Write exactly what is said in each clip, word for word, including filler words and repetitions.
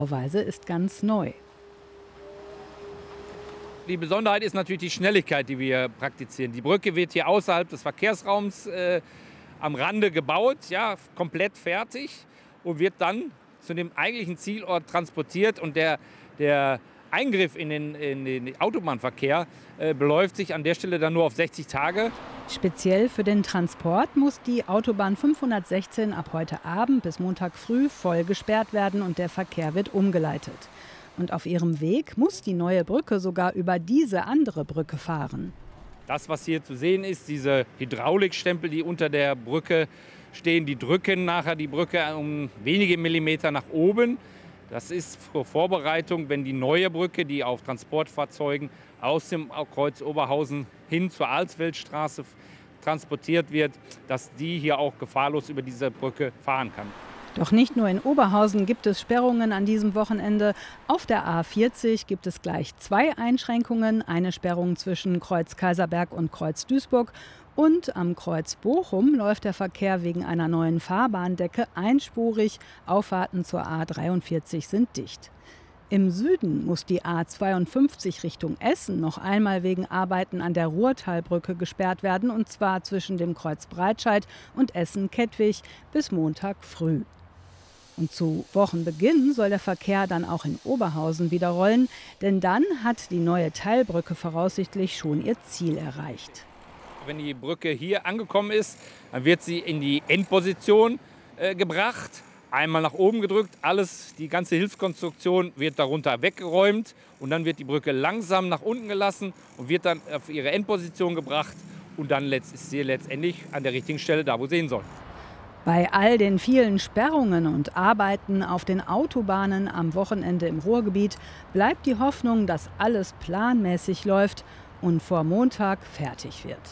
Bauweise ist ganz neu. Die Besonderheit ist natürlich die Schnelligkeit, die wir praktizieren. Die Brücke wird hier außerhalb des Verkehrsraums äh, am Rande gebaut, ja, komplett fertig und wird dann zu dem eigentlichen Zielort transportiert. Und der, der Eingriff in den, in den Autobahnverkehr äh, beläuft sich an der Stelle dann nur auf sechzig Tage. Speziell für den Transport muss die Autobahn fünfhundertsechzehn ab heute Abend bis Montag früh voll gesperrt werden und der Verkehr wird umgeleitet. Und auf ihrem Weg muss die neue Brücke sogar über diese andere Brücke fahren. Das, was hier zu sehen ist, diese Hydraulikstempel, die unter der Brücke stehen, die drücken nachher die Brücke um wenige Millimeter nach oben. Das ist zur Vorbereitung, wenn die neue Brücke, die auf Transportfahrzeugen aus dem Kreuz Oberhausen hin zur Alsfeldstraße transportiert wird, dass die hier auch gefahrlos über diese Brücke fahren kann. Doch nicht nur in Oberhausen gibt es Sperrungen an diesem Wochenende. Auf der A vierzig gibt es gleich zwei Einschränkungen. Eine Sperrung zwischen Kreuz Kaiserberg und Kreuz Duisburg. Und am Kreuz Bochum läuft der Verkehr wegen einer neuen Fahrbahndecke einspurig. Auffahrten zur A dreiundvierzig sind dicht. Im Süden muss die A zweiundfünfzig Richtung Essen noch einmal wegen Arbeiten an der Ruhrtalbrücke gesperrt werden. Und zwar zwischen dem Kreuz Breitscheid und Essen-Kettwig bis Montag früh. Und zu Wochenbeginn soll der Verkehr dann auch in Oberhausen wieder rollen, denn dann hat die neue Teilbrücke voraussichtlich schon ihr Ziel erreicht. Wenn die Brücke hier angekommen ist, dann wird sie in die Endposition äh, gebracht, einmal nach oben gedrückt, alles, die ganze Hilfskonstruktion wird darunter weggeräumt und dann wird die Brücke langsam nach unten gelassen und wird dann auf ihre Endposition gebracht und dann ist sie letztendlich an der richtigen Stelle da, wo sie hin soll. Bei all den vielen Sperrungen und Arbeiten auf den Autobahnen am Wochenende im Ruhrgebiet bleibt die Hoffnung, dass alles planmäßig läuft und vor Montag fertig wird.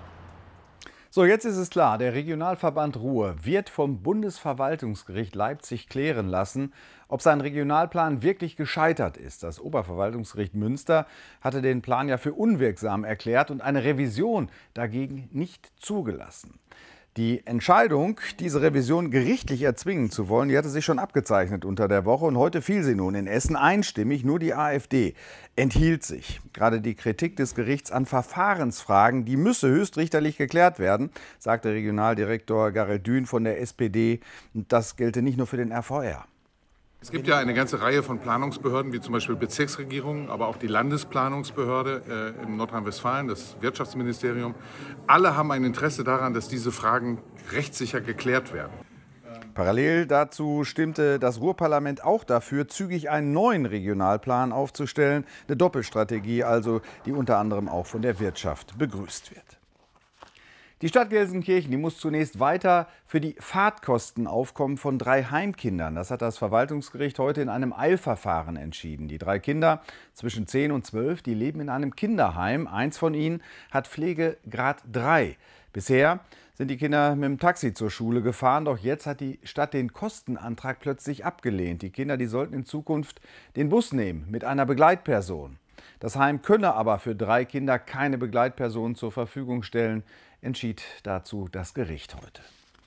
So, jetzt ist es klar, der Regionalverband Ruhr wird vom Bundesverwaltungsgericht Leipzig klären lassen, ob sein Regionalplan wirklich gescheitert ist. Das Oberverwaltungsgericht Münster hatte den Plan ja für unwirksam erklärt und eine Revision dagegen nicht zugelassen. Die Entscheidung, diese Revision gerichtlich erzwingen zu wollen, die hatte sich schon abgezeichnet unter der Woche. Und heute fiel sie nun in Essen einstimmig. Nur die AfD enthielt sich. Gerade die Kritik des Gerichts an Verfahrensfragen, die müsse höchstrichterlich geklärt werden, sagte Regionaldirektor Garel Dün von der S P D. Und das gelte nicht nur für den R V R. Es gibt ja eine ganze Reihe von Planungsbehörden, wie zum Beispiel Bezirksregierungen, aber auch die Landesplanungsbehörde äh, in Nordrhein-Westfalen, das Wirtschaftsministerium. Alle haben ein Interesse daran, dass diese Fragen rechtssicher geklärt werden. Parallel dazu stimmte das Ruhrparlament auch dafür, zügig einen neuen Regionalplan aufzustellen. Eine Doppelstrategie also, die unter anderem auch von der Wirtschaft begrüßt wird. Die Stadt Gelsenkirchen, die muss zunächst weiter für die Fahrtkosten aufkommen von drei Heimkindern. Das hat das Verwaltungsgericht heute in einem Eilverfahren entschieden. Die drei Kinder zwischen zehn und zwölf, die leben in einem Kinderheim. Eins von ihnen hat Pflegegrad drei. Bisher sind die Kinder mit dem Taxi zur Schule gefahren, doch jetzt hat die Stadt den Kostenantrag plötzlich abgelehnt. Die Kinder, die sollten in Zukunft den Bus nehmen mit einer Begleitperson. Das Heim könne aber für drei Kinder keine Begleitperson zur Verfügung stellen, entschied dazu das Gericht heute.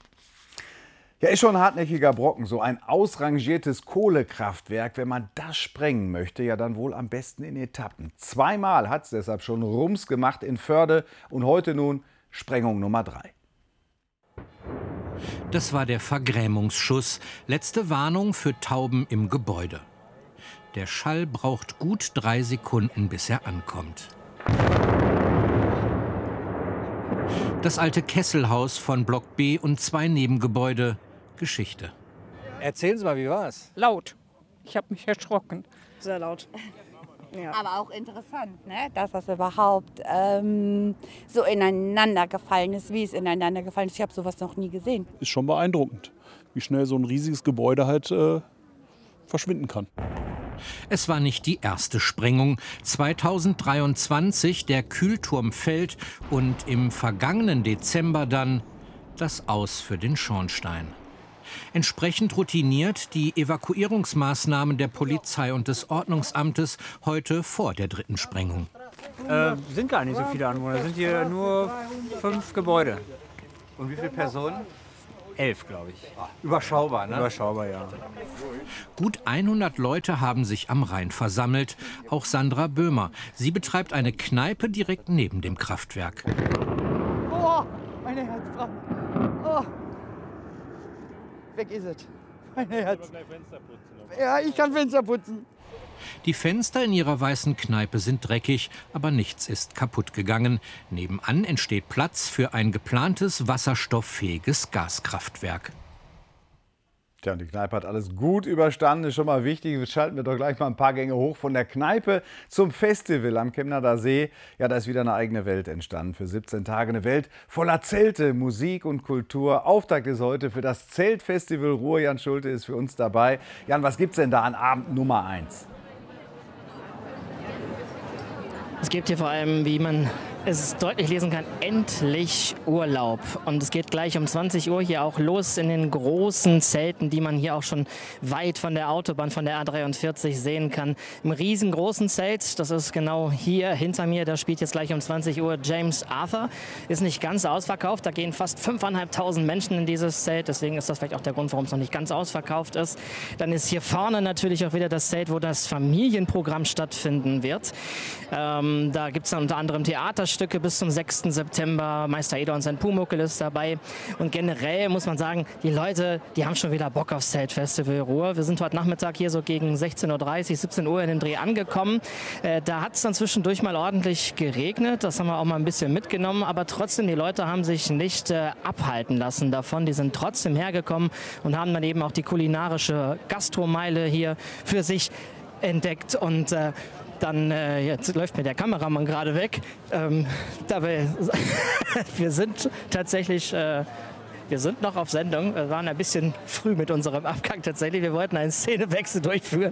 Ja, ist schon ein hartnäckiger Brocken, so ein ausrangiertes Kohlekraftwerk. Wenn man das sprengen möchte, ja dann wohl am besten in Etappen. Zweimal hat es deshalb schon Rums gemacht in Förde und heute nun Sprengung Nummer drei. Das war der Vergrämungsschuss. Letzte Warnung für Tauben im Gebäude. Der Schall braucht gut drei Sekunden, bis er ankommt. Das alte Kesselhaus von Block B und zwei Nebengebäude. Geschichte. Erzählen Sie mal, wie war es? Laut. Ich habe mich erschrocken. Sehr laut. Ja. Aber auch interessant, ne? Dass das überhaupt ähm, so ineinander gefallen ist, wie es ineinander gefallen ist. Ich habe sowas noch nie gesehen. Ist schon beeindruckend, wie schnell so ein riesiges Gebäude halt äh, verschwinden kann. Es war nicht die erste Sprengung. zweitausenddreiundzwanzig, der Kühlturm fällt und im vergangenen Dezember dann das Aus für den Schornstein. Entsprechend routiniert die Evakuierungsmaßnahmen der Polizei und des Ordnungsamtes heute vor der dritten Sprengung. Äh, sind gar nicht so viele Anwohner, es sind hier nur fünf Gebäude. Und wie viele Personen? elf, glaube ich. Überschaubar, ne? Überschaubar, ja. Gut hundert Leute haben sich am Rhein versammelt. Auch Sandra Böhmer. Sie betreibt eine Kneipe direkt neben dem Kraftwerk. Oh, meine Herzfragen. Oh. Weg ist es. Meine Herz. Ja, ich kann Fenster putzen. Die Fenster in ihrer weißen Kneipe sind dreckig, aber nichts ist kaputt gegangen. Nebenan entsteht Platz für ein geplantes wasserstofffähiges Gaskraftwerk. Tja, und die Kneipe hat alles gut überstanden, ist schon mal wichtig. Jetzt schalten wir doch gleich mal ein paar Gänge hoch von der Kneipe zum Festival am Chemnader See. Ja, da ist wieder eine eigene Welt entstanden. Für siebzehn Tage eine Welt voller Zelte, Musik und Kultur. Auftakt ist heute für das Zeltfestival Ruhr. Jan Schulte ist für uns dabei. Jan, was gibt's denn da an Abend Nummer eins? Es gibt hier vor allem, wie man es deutlich lesen kann, endlich Urlaub. Und es geht gleich um zwanzig Uhr hier auch los in den großen Zelten, die man hier auch schon weit von der Autobahn, von der A dreiundvierzig sehen kann. Im riesengroßen Zelt, das ist genau hier hinter mir, da spielt jetzt gleich um zwanzig Uhr James Arthur. Ist nicht ganz ausverkauft, da gehen fast fünftausendfünfhundert Menschen in dieses Zelt. Deswegen ist das vielleicht auch der Grund, warum es noch nicht ganz ausverkauft ist. Dann ist hier vorne natürlich auch wieder das Zelt, wo das Familienprogramm stattfinden wird. Ähm, da gibt es dann unter anderem Theaterstücke bis zum sechsten September. Meister Eder und sein Pumuckl ist dabei. Und generell muss man sagen, die Leute, die haben schon wieder Bock aufs Zeltfestival Ruhr. Wir sind heute Nachmittag hier so gegen sechzehn Uhr dreißig, siebzehn Uhr in dem Dreh angekommen. Äh, da hat es dann zwischendurch mal ordentlich geregnet. Das haben wir auch mal ein bisschen mitgenommen. Aber trotzdem, die Leute haben sich nicht äh, abhalten lassen davon. Die sind trotzdem hergekommen und haben dann eben auch die kulinarische Gastromeile hier für sich entdeckt. Und äh, Dann, äh, jetzt läuft mir der Kameramann gerade weg. Ähm, dabei, wir sind tatsächlich, äh, wir sind noch auf Sendung. Wir waren ein bisschen früh mit unserem Abgang tatsächlich. Wir wollten einen Szenewechsel durchführen.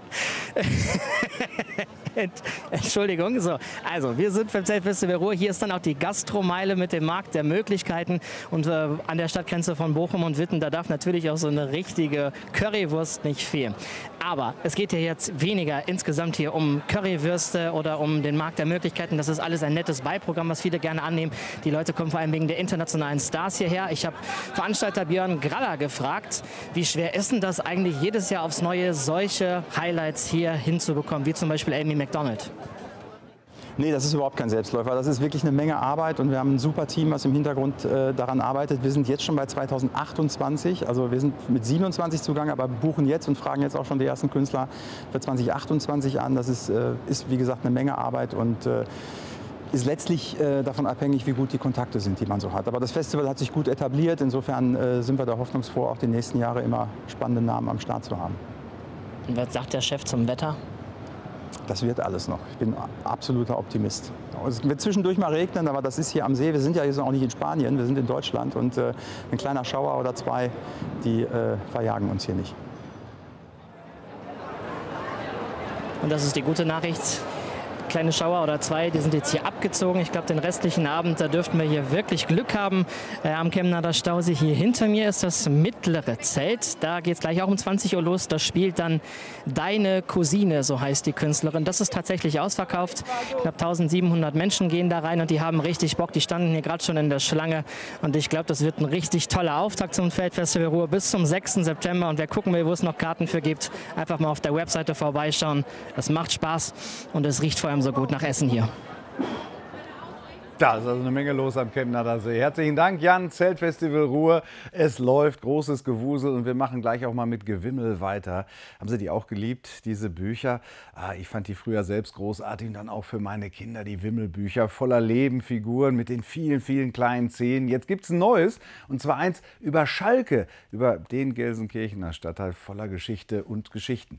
Entschuldigung. So, also wir sind beim Zeltfestival Ruhr. Hier ist dann auch die Gastromeile mit dem Markt der Möglichkeiten. Und äh, an der Stadtgrenze von Bochum und Witten, da darf natürlich auch so eine richtige Currywurst nicht fehlen. Aber es geht hier jetzt weniger insgesamt hier um Currywürste oder um den Markt der Möglichkeiten. Das ist alles ein nettes Beiprogramm, was viele gerne annehmen. Die Leute kommen vor allem wegen der internationalen Stars hierher. Ich habe Veranstalter Björn Graller gefragt, wie schwer ist denn das eigentlich jedes Jahr aufs Neue, solche Highlights hier hinzubekommen, wie zum Beispiel Amy McDonald? Nee, das ist überhaupt kein Selbstläufer. Das ist wirklich eine Menge Arbeit und wir haben ein super Team, was im Hintergrund äh, daran arbeitet. Wir sind jetzt schon bei zweitausendachtundzwanzig, also wir sind mit siebenundzwanzig zugange, aber buchen jetzt und fragen jetzt auch schon die ersten Künstler für zweitausendachtundzwanzig an. Das ist, äh, ist wie gesagt, eine Menge Arbeit und äh, ist letztlich äh, davon abhängig, wie gut die Kontakte sind, die man so hat. Aber das Festival hat sich gut etabliert. Insofern äh, sind wir da hoffnungsfroh, auch die nächsten Jahre immer spannende Namen am Start zu haben. Und was sagt der Chef zum Wetter? Das wird alles noch. Ich bin absoluter Optimist. Es wird zwischendurch mal regnen, aber das ist hier am See. Wir sind ja jetzt auch nicht in Spanien, wir sind in Deutschland. Und äh, ein kleiner Schauer oder zwei, die äh, verjagen uns hier nicht. Und das ist die gute Nachricht. Kleine Schauer oder zwei, die sind jetzt hier abgezogen. Ich glaube, den restlichen Abend, da dürften wir hier wirklich Glück haben. Äh, am Chemnader Stausee hier hinter mir ist das mittlere Zelt. Da geht es gleich auch um zwanzig Uhr los. Da spielt dann Deine Cousine, so heißt die Künstlerin. Das ist tatsächlich ausverkauft. Knapp eintausendsiebenhundert Menschen gehen da rein und die haben richtig Bock. Die standen hier gerade schon in der Schlange. Und ich glaube, das wird ein richtig toller Auftakt zum Zeltfestival Ruhr bis zum sechsten September. Und wer gucken will, wo es noch Karten für gibt, einfach mal auf der Webseite vorbeischauen. Das macht Spaß und es riecht vor allem so gut nach Essen hier. Da ist also eine Menge los am Chemnader See. Herzlichen Dank, Jan. Zeltfestival Ruhr. Es läuft, großes Gewusel und wir machen gleich auch mal mit Gewimmel weiter. Haben Sie die auch geliebt, diese Bücher? Ah, ich fand die früher selbst großartig und dann auch für meine Kinder die Wimmelbücher voller Leben, Figuren mit den vielen, vielen kleinen Szenen. Jetzt gibt es ein neues und zwar eins über Schalke, über den Gelsenkirchener Stadtteil voller Geschichte und Geschichten.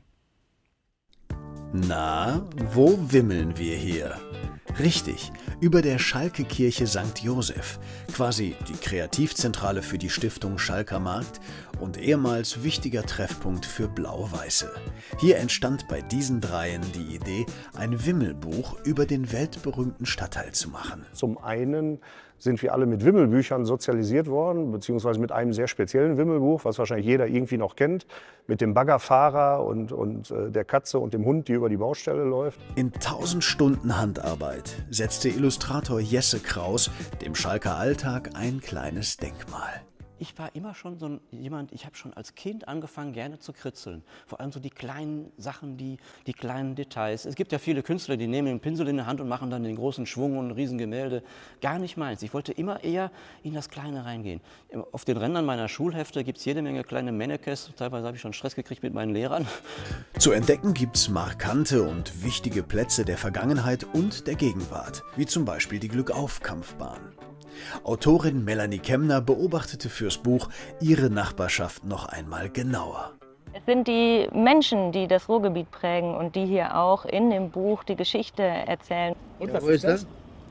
Na, wo wimmeln wir hier? Richtig, über der Schalke-Kirche Sankt Joseph, quasi die Kreativzentrale für die Stiftung Schalker Markt und ehemals wichtiger Treffpunkt für Blau-Weiße. Hier entstand bei diesen Dreien die Idee, ein Wimmelbuch über den weltberühmten Stadtteil zu machen. Zum einen sind wir alle mit Wimmelbüchern sozialisiert worden, beziehungsweise mit einem sehr speziellen Wimmelbuch, was wahrscheinlich jeder irgendwie noch kennt, mit dem Baggerfahrer und, und äh, der Katze und dem Hund, die über die Baustelle läuft. In tausend Stunden Handarbeit setzte Illustrator Jesse Kraus dem Schalker Alltag ein kleines Denkmal. Ich war immer schon so ein, jemand, ich habe schon als Kind angefangen, gerne zu kritzeln. Vor allem so die kleinen Sachen, die, die kleinen Details. Es gibt ja viele Künstler, die nehmen den Pinsel in die Hand und machen dann den großen Schwung und ein Riesengemälde. Gar nicht meins. Ich wollte immer eher in das Kleine reingehen. Auf den Rändern meiner Schulhefte gibt es jede Menge kleine Mannekes. Teilweise habe ich schon Stress gekriegt mit meinen Lehrern. Zu entdecken gibt es markante und wichtige Plätze der Vergangenheit und der Gegenwart, wie zum Beispiel die Glückauf-Kampfbahn. Autorin Melanie Kemner beobachtete fürs Buch ihre Nachbarschaft noch einmal genauer. Es sind die Menschen, die das Ruhrgebiet prägen und die hier auch in dem Buch die Geschichte erzählen. Und ja, was wo ist das?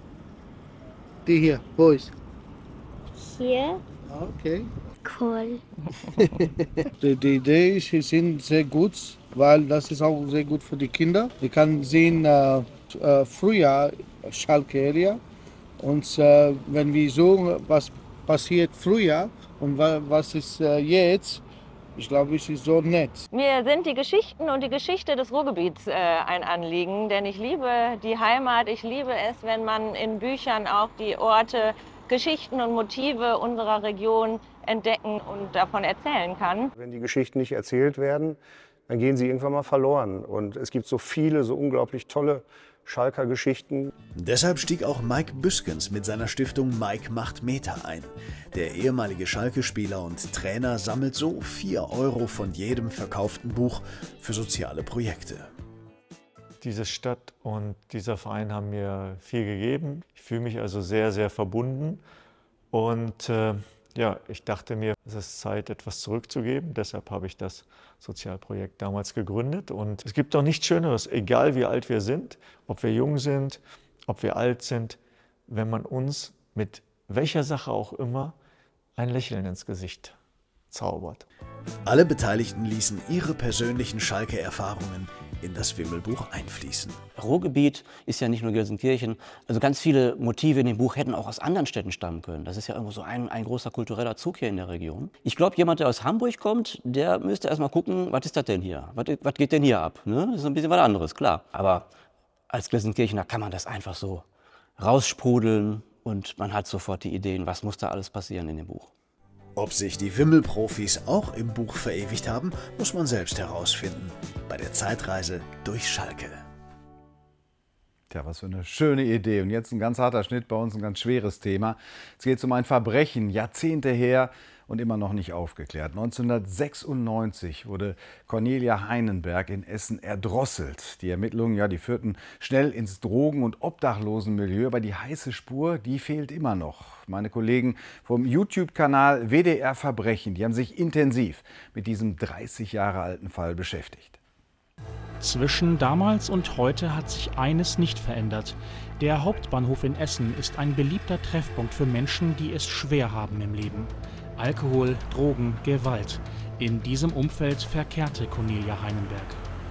Die hier, wo ist? Hier. Okay. Cool. die, die Idee ist, sie sind sehr gut, weil das ist auch sehr gut für die Kinder. Die kann sehen, äh, äh, früher Schalke Area. Und äh, wenn wir so, was passiert früher und wa was ist äh, jetzt, ich glaube, es ist so nett. Mir sind die Geschichten und die Geschichte des Ruhrgebiets äh, ein Anliegen, denn ich liebe die Heimat, ich liebe es, wenn man in Büchern auch die Orte, Geschichten und Motive unserer Region entdecken und davon erzählen kann. Wenn die Geschichten nicht erzählt werden, dann gehen sie irgendwann mal verloren. Und es gibt so viele, so unglaublich tolle Schalker Geschichten. Deshalb stieg auch Mike Büskens mit seiner Stiftung Mike macht Meter ein. Der ehemalige Schalke-Spieler und Trainer sammelt so vier Euro von jedem verkauften Buch für soziale Projekte. Diese Stadt und dieser Verein haben mir viel gegeben. Ich fühle mich also sehr, sehr verbunden. Und äh, ja, ich dachte mir, es ist Zeit, etwas zurückzugeben. Deshalb habe ich das Sozialprojekt damals gegründet. Und es gibt doch nichts Schöneres, egal wie alt wir sind, ob wir jung sind, ob wir alt sind, wenn man uns mit welcher Sache auch immer ein Lächeln ins Gesicht zaubert. Alle Beteiligten ließen ihre persönlichen Schalke-Erfahrungen in das Wimmelbuch einfließen. Ruhrgebiet ist ja nicht nur Gelsenkirchen. Also ganz viele Motive in dem Buch hätten auch aus anderen Städten stammen können. Das ist ja irgendwo so ein, ein großer kultureller Zug hier in der Region. Ich glaube, jemand, der aus Hamburg kommt, der müsste erst mal gucken, was ist das denn hier? Was, was geht denn hier ab? Ne? Das ist ein bisschen was anderes, klar. Aber als Gelsenkirchener kann man das einfach so raussprudeln und man hat sofort die Ideen, was muss da alles passieren in dem Buch. Ob sich die Wimmelprofis auch im Buch verewigt haben, muss man selbst herausfinden. Bei der Zeitreise durch Schalke. Tja, was für eine schöne Idee. Und jetzt ein ganz harter Schnitt, bei uns ein ganz schweres Thema. Es geht um ein Verbrechen, Jahrzehnte her und immer noch nicht aufgeklärt. neunzehnhundertsechsundneunzig wurde Cornelia Heinenberg in Essen erdrosselt. Die Ermittlungen, ja, die führten schnell ins Drogen- und Obdachlosenmilieu, aber die heiße Spur, die fehlt immer noch. Meine Kollegen vom YouTube-Kanal W D R Verbrechen, die haben sich intensiv mit diesem dreißig Jahre alten Fall beschäftigt. Zwischen damals und heute hat sich eines nicht verändert. Der Hauptbahnhof in Essen ist ein beliebter Treffpunkt für Menschen, die es schwer haben im Leben. Alkohol, Drogen, Gewalt. In diesem Umfeld verkehrte Cornelia Heinenberg.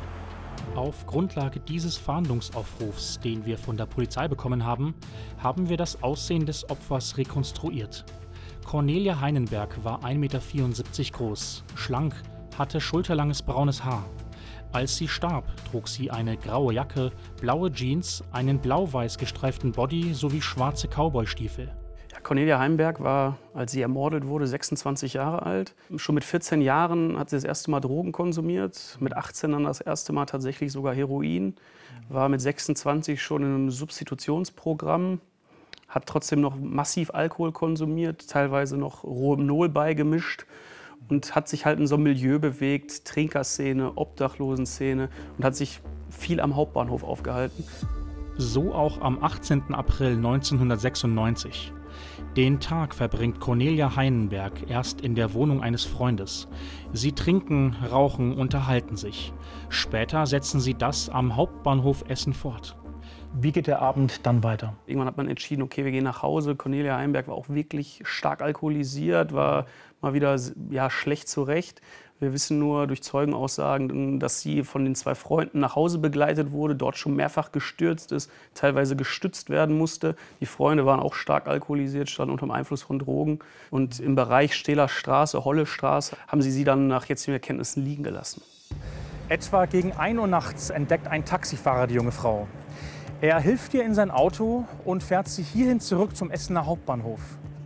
Auf Grundlage dieses Fahndungsaufrufs, den wir von der Polizei bekommen haben, haben wir das Aussehen des Opfers rekonstruiert. Cornelia Heinenberg war ein Meter vierundsiebzig groß, schlank, hatte schulterlanges braunes Haar. Als sie starb, trug sie eine graue Jacke, blaue Jeans, einen blau-weiß gestreiften Body sowie schwarze Cowboystiefel. Cornelia Heinenberg war, als sie ermordet wurde, sechsundzwanzig Jahre alt. Schon mit vierzehn Jahren hat sie das erste Mal Drogen konsumiert, mit achtzehn dann das erste Mal tatsächlich sogar Heroin, war mit sechsundzwanzig schon in einem Substitutionsprogramm, hat trotzdem noch massiv Alkohol konsumiert, teilweise noch Rohypnol beigemischt und hat sich halt in so einem Milieu bewegt, Trinkerszene, Obdachlosenszene und hat sich viel am Hauptbahnhof aufgehalten. So auch am achtzehnten April neunzehnhundertsechsundneunzig. Den Tag verbringt Cornelia Heinenberg erst in der Wohnung eines Freundes. Sie trinken, rauchen, unterhalten sich. Später setzen sie das am Hauptbahnhof Essen fort. Wie geht der Abend dann weiter? Irgendwann hat man entschieden, okay, wir gehen nach Hause. Cornelia Heinenberg war auch wirklich stark alkoholisiert, war mal wieder ja, schlecht zurecht. Wir wissen nur durch Zeugenaussagen, dass sie von den zwei Freunden nach Hause begleitet wurde, dort schon mehrfach gestürzt ist, teilweise gestützt werden musste. Die Freunde waren auch stark alkoholisiert, standen unter dem Einfluss von Drogen. Und im Bereich Stehler Straße, Holle Straße, haben sie sie dann nach jetzigen Erkenntnissen liegen gelassen. Etwa gegen ein Uhr nachts entdeckt ein Taxifahrer die junge Frau. Er hilft ihr in sein Auto und fährt sie hierhin zurück zum Essener Hauptbahnhof.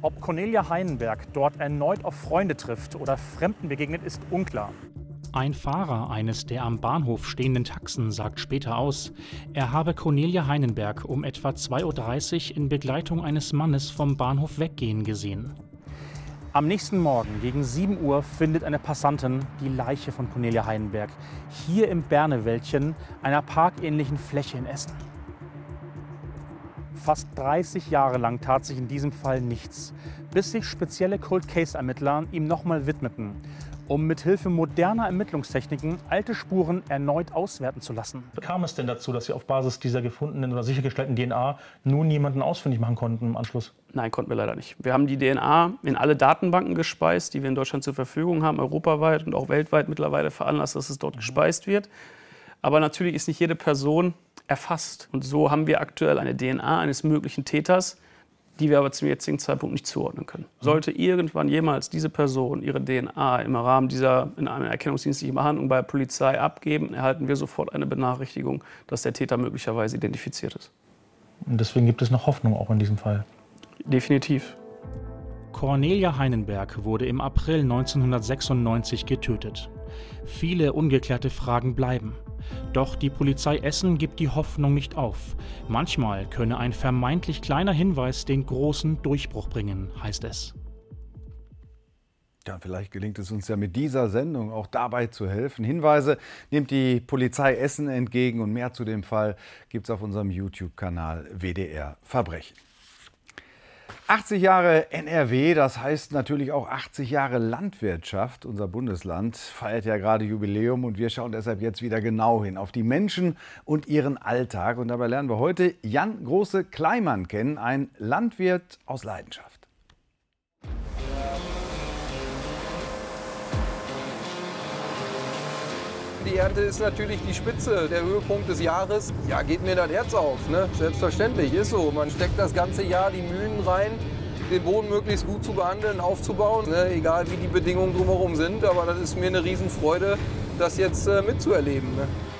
Ob Cornelia Heinenberg dort erneut auf Freunde trifft oder Fremden begegnet, ist unklar. Ein Fahrer eines der am Bahnhof stehenden Taxen sagt später aus, er habe Cornelia Heinenberg um etwa zwei Uhr dreißig in Begleitung eines Mannes vom Bahnhof weggehen gesehen. Am nächsten Morgen gegen sieben Uhr findet eine Passantin die Leiche von Cornelia Heinenberg hier im Bernewäldchen, einer parkähnlichen Fläche in Essen. Fast dreißig Jahre lang tat sich in diesem Fall nichts, bis sich spezielle Cold-Case-Ermittler ihm nochmal widmeten, um mithilfe moderner Ermittlungstechniken alte Spuren erneut auswerten zu lassen. Kam es denn dazu, dass Sie auf Basis dieser gefundenen oder sichergestellten D N A nun jemanden ausfindig machen konnten im Anschluss? Nein, konnten wir leider nicht. Wir haben die D N A in alle Datenbanken gespeist, die wir in Deutschland zur Verfügung haben, europaweit und auch weltweit mittlerweile veranlasst, dass es dort gespeist wird. Aber natürlich ist nicht jede Person erfasst. Und so haben wir aktuell eine D N A eines möglichen Täters, die wir aber zum jetzigen Zeitpunkt nicht zuordnen können. Sollte irgendwann jemals diese Person ihre D N A im Rahmen dieser in einer erkennungsdienstlichen Behandlung bei der Polizei abgeben, erhalten wir sofort eine Benachrichtigung, dass der Täter möglicherweise identifiziert ist. Und deswegen gibt es noch Hoffnung auch in diesem Fall? Definitiv. Cornelia Heinenberg wurde im April neunzehnhundertsechsundneunzig getötet. Viele ungeklärte Fragen bleiben. Doch die Polizei Essen gibt die Hoffnung nicht auf. Manchmal könne ein vermeintlich kleiner Hinweis den großen Durchbruch bringen, heißt es. Ja, vielleicht gelingt es uns ja mit dieser Sendung auch dabei zu helfen. Hinweise nimmt die Polizei Essen entgegen und mehr zu dem Fall gibt es auf unserem YouTube-Kanal W D R Verbrechen. achtzig Jahre N R W, das heißt natürlich auch achtzig Jahre Landwirtschaft. Unser Bundesland feiert ja gerade Jubiläum und wir schauen deshalb jetzt wieder genau hin auf die Menschen und ihren Alltag. Und dabei lernen wir heute Jan Große-Kleimann kennen, ein Landwirt aus Leidenschaft. Die Ernte ist natürlich die Spitze, der Höhepunkt des Jahres. Ja, geht mir das Herz auf, ne? Selbstverständlich, ist so. Man steckt das ganze Jahr die Mühen rein, den Boden möglichst gut zu behandeln, aufzubauen, ne? Egal wie die Bedingungen drumherum sind. Aber das ist mir eine Riesenfreude, das jetzt äh, mitzuerleben. Ne?